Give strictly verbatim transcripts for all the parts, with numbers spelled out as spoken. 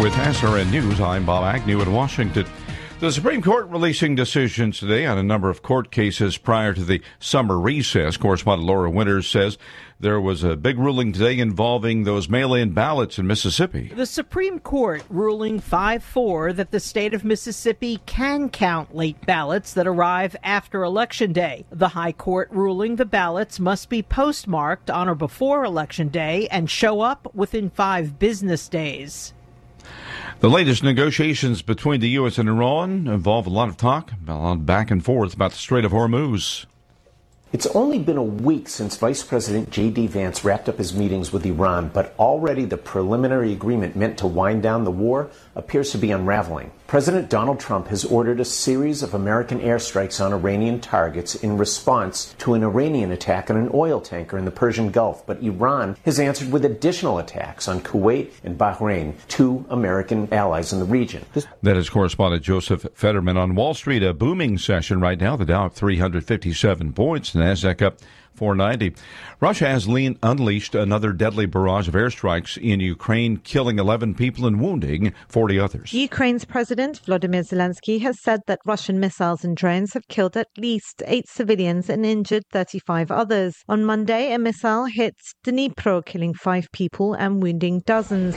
With S R N News, I'm Bob Agnew in Washington. The Supreme Court releasing decisions today on a number of court cases prior to the summer recess. Correspondent Laura Winters says there was a big ruling today involving those mail-in ballots in Mississippi. The Supreme Court ruling five four that the state of Mississippi can count late ballots that arrive after Election Day. The High Court ruling the ballots must be postmarked on or before Election Day and show up within five business days. The latest negotiations between the U S and Iran involve a lot of talk, a lot of back and forth about the Strait of Hormuz. It's only been a week since Vice President J D. Vance wrapped up his meetings with Iran, but already the preliminary agreement meant to wind down the war appears to be unraveling. President Donald Trump has ordered a series of American airstrikes on Iranian targets in response to an Iranian attack on an oil tanker in the Persian Gulf, but Iran has answered with additional attacks on Kuwait and Bahrain, two American allies in the region. This- that is correspondent Joseph Fetterman on Wall Street. A booming session right now. The Dow up three hundred fifty-seven points, NASDAQ up four ninety. Russia has lean, unleashed another deadly barrage of airstrikes in Ukraine, killing eleven people and wounding forty others. Ukraine's President Volodymyr Zelensky has said that Russian missiles and drones have killed at least eight civilians and injured thirty-five others. On Monday, a missile hit Dnipro, killing five people and wounding dozens.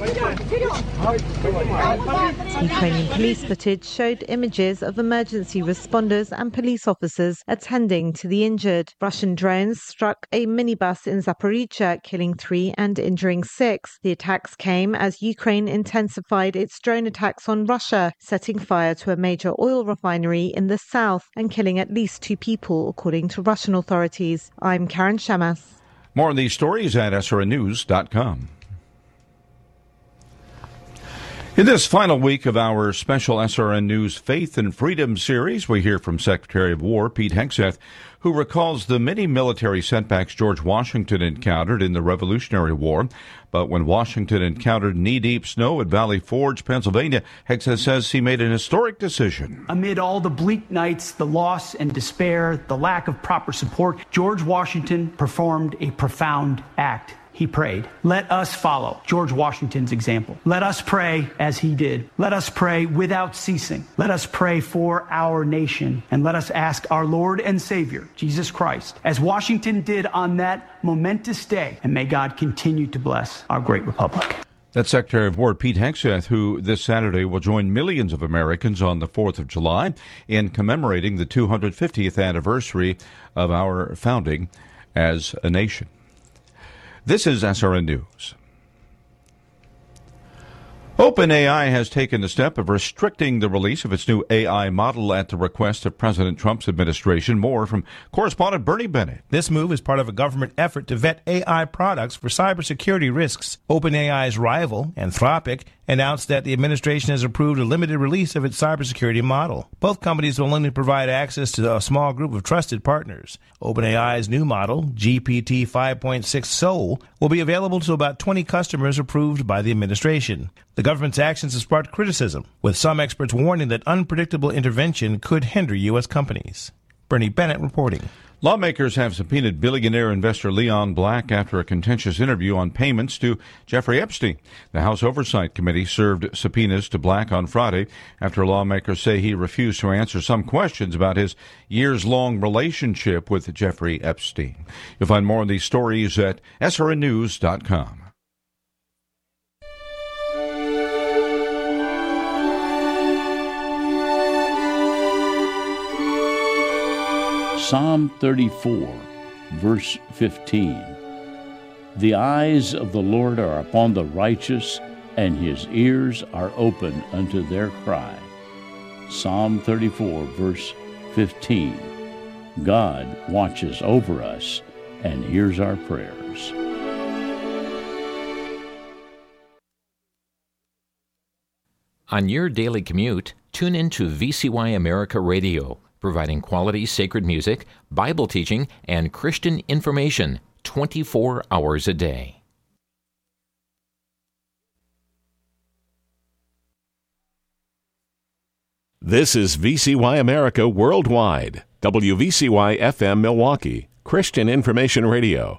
Ukrainian police footage showed images of emergency responders and police officers attending to the injured. Russian drones struck a minibus in Zaporizhzhia, killing three and injuring six. The attacks came as Ukraine intensified its drone attacks on Russia, setting fire to a major oil refinery in the south and killing at least two people, according to Russian authorities. I'm Karen Shamas. More on these stories at S R N news dot com. In this final week of our special S R N News Faith and Freedom series, we hear from Secretary of War Pete Hegseth, who recalls the many military setbacks George Washington encountered in the Revolutionary War. But when Washington encountered knee-deep snow at Valley Forge, Pennsylvania, Hegseth says he made an historic decision. Amid all the bleak nights, the loss and despair, the lack of proper support, George Washington performed a profound act. He prayed. Let us follow George Washington's example. Let us pray as he did. Let us pray without ceasing. Let us pray for our nation. And let us ask our Lord and Savior, Jesus Christ, as Washington did on that momentous day. And may God continue to bless our great republic. That's Secretary of War Pete Hegseth, who this Saturday will join millions of Americans on the fourth of July in commemorating the two hundred fiftieth anniversary of our founding as a nation. This is S R N News. OpenAI has taken the step of restricting the release of its new A I model at the request of President Trump's administration. More from correspondent Bernie Bennett. This move is part of a government effort to vet A I products for cybersecurity risks. OpenAI's rival, Anthropic, announced that the administration has approved a limited release of its cybersecurity model. Both companies will only provide access to a small group of trusted partners. OpenAI's new model, G P T five point six Soul, will be available to about twenty customers approved by the administration. The government's actions have sparked criticism, with some experts warning that unpredictable intervention could hinder U S companies. Bernie Bennett reporting. Lawmakers have subpoenaed billionaire investor Leon Black after a contentious interview on payments to Jeffrey Epstein. The House Oversight Committee served subpoenas to Black on Friday after lawmakers say he refused to answer some questions about his years-long relationship with Jeffrey Epstein. You'll find more on these stories at S R N news dot com. Psalm thirty-four, verse fifteen. The eyes of the Lord are upon the righteous, and his ears are open unto their cry. Psalm thirty-four, verse fifteen. God watches over us and hears our prayers. On your daily commute, tune in to V C Y America Radio, providing quality sacred music, Bible teaching, and Christian information twenty-four hours a day. This is V C Y America Worldwide, W V C Y F M Milwaukee, Christian Information Radio.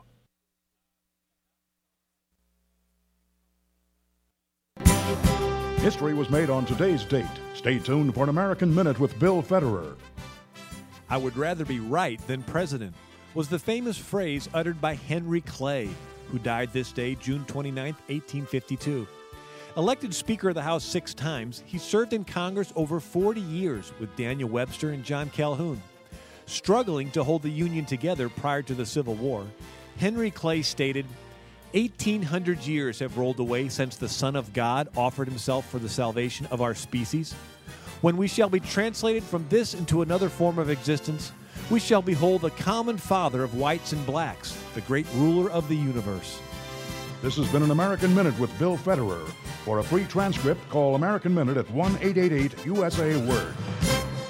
History was made on today's date. Stay tuned for an American Minute with Bill Federer. I would rather be right than president was the famous phrase uttered by Henry Clay, who died this day, June twenty-ninth, eighteen fifty-two. Elected Speaker of the House six times, he served in Congress over forty years with Daniel Webster and John Calhoun. Struggling to hold the Union together prior to the Civil War, Henry Clay stated, eighteen hundred years have rolled away since the Son of God offered himself for the salvation of our species. When we shall be translated from this into another form of existence, we shall behold the common Father of whites and blacks, the great ruler of the universe. This has been an American Minute with Bill Federer. For a free transcript, call American Minute at one eight eight eight U S A Word.